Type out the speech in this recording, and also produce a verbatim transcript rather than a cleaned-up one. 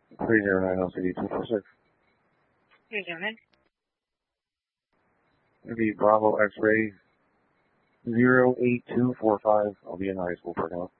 three zero nine L C D two four six. three zero nine. It'll be Bravo X-ray zero eight two four five. I'll be in high school parking lot.